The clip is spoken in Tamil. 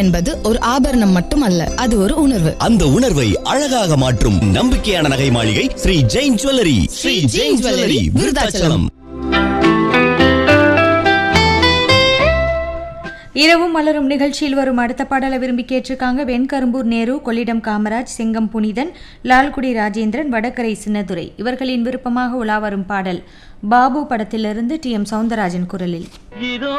என்பது ஒரு ஆபரணம் மட்டுமல்ல, அது ஒரு உணர்வு. அந்த உணர்வை அழகாக மாற்றும் நம்பிக்கையான நகை மாளிகை ஸ்ரீ ஜெயின் ஜுவல்லரி. ஸ்ரீ ஜெயின் ஜுவல்லரி, விருத்தாச்சலம். இரவும் மலரும் நிகழ்ச்சியில் வரும் அடுத்த பாடலை விரும்பி கேட்டிருக்காங்க வெண்கரும்பூர் நேரு, கொள்ளிடம் காமராஜ், செங்கம் புனிதன், லால்குடி ராஜேந்திரன், வடகரை சின்னதுரை. இவர்களின் விருப்பமாக உலா வரும் பாடல் பாபு படத்திலிருந்து டி.எம். சௌந்தரராஜன் குரலில்.